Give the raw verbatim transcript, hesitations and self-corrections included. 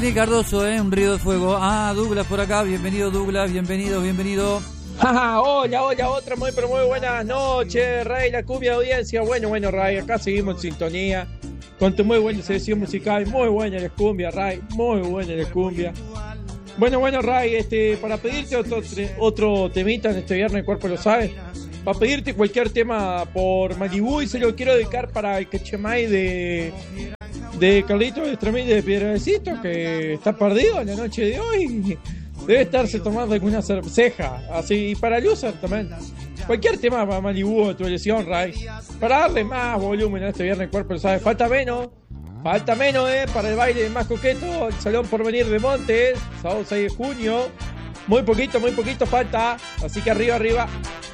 Martín Cardoso, ¿eh? Un río de fuego. Ah, Douglas por acá. Bienvenido, Douglas. Bienvenido, bienvenido. Ajá, hola, hola, otra muy, pero muy buenas noches, Ray, la cumbia de audiencia. Bueno, bueno, Ray, acá seguimos en sintonía con tu muy buena selección musical. Muy buena la cumbia, Ray, muy buena la cumbia. Bueno, bueno, Ray, este, para pedirte otro, otro temita en este viernes, el cuerpo lo sabe. Para pedirte cualquier tema por Malibú y se lo quiero dedicar para el Cachemay de, de Carlitos Estremí de Piedradecito, que está perdido en la noche de hoy. Debe estarse tomando alguna cerveceja. Así, y para Loser también. Cualquier tema para Malibú de tu elección, Ray. Para darle más volumen a este viernes, el cuerpo lo sabe. Falta menos. Falta menos, eh, para el baile más coqueto. El Salón Porvenir de Montes. Sábado seis de junio. Muy poquito, muy poquito falta. Así que arriba, arriba.